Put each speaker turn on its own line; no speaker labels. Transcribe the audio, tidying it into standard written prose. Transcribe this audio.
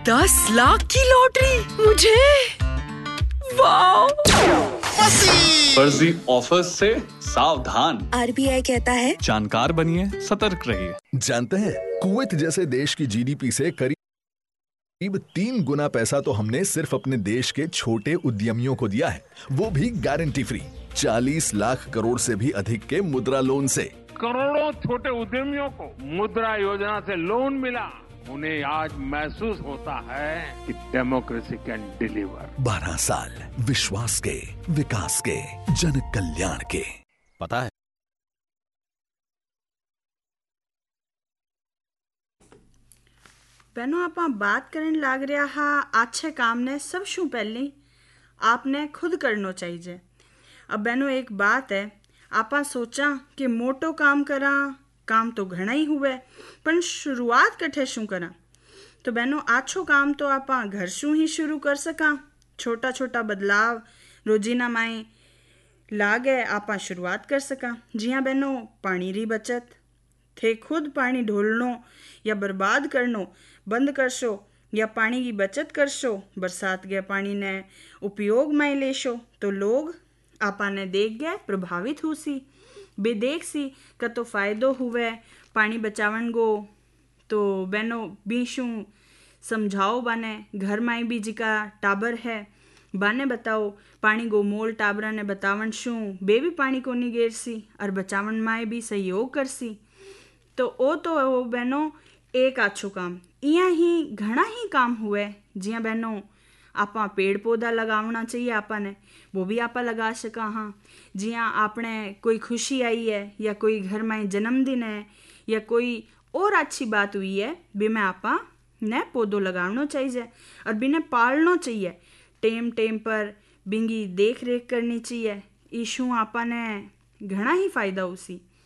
10 लाख की लॉटरी मुझे, वाह!
फर्जी ऑफर से सावधान।
RBI कहता है
जानकार बनिए, सतर्क रहिए।
जानते हैं कुवैत जैसे देश की GDP से करीब 3 गुना पैसा तो हमने सिर्फ अपने देश के छोटे उद्यमियों को दिया है, वो भी गारंटी फ्री। 40 लाख करोड़ से भी अधिक के मुद्रा लोन से।
करोड़ों छोटे उद्यमियों को मुद्रा योजना से लोन मिला। उन्हें आज महसूस होता है कि डेमोक्रेसी कैन डिलीवर।
12 साल विश्वास के, विकास के, जन कल्याण के।
पता है
बहनों, आप बात करने लग रहा हा अच्छे काम ने सब शू पहले आपने खुद करना चाहिए। अब बहनों एक बात है, आपा सोचा कि मोटो काम करा, काम तो घना ही हुए, पर शुरुआत कठे शू करा। तो बहनों आछो काम तो आपा घर शू ही शुरू कर सका। छोटा छोटा बदलाव रोजीना माए लागे आपा शुरुआत कर सका। जी हाँ बहनों, पानी री बचत थे खुद पानी ढोलनो या बर्बाद करनो बंद कर शो, या पानी की बचत कर शो। बरसात के पानी ने उपयोग में ले शो तो लोग आपा ने देख गए प्रभावित हो सी, बेदेख सी का तो फायदो हुए पानी बचावन गो। तो बहनों बीशू समझाओ बाने, घर में भी जिका टाबर है बाने बताओ पानी गो मोल टाबरा ने बतावन शू बे भी पानी को नहीं गेर सी और बचावन में भी सहयोग कर सी। तो ओ तो वो बहनों एक आछो काम। इयां ही घना ही काम हुए। जियां बहनों आपा पेड़ पौधा लगावना चाहिए, आपा ने वो भी आपा लगा सका। हाँ, जियां आपने कोई खुशी आई है या कोई घर में जन्मदिन है या कोई और अच्छी बात हुई है, बे में आपा ने पौधो लगावना चाहिए और बिने पालना चाहिए। टेम टेम पर बिंगी देख रेख करनी चाहिए। ईशू आपा ने घना ही फायदा उसी।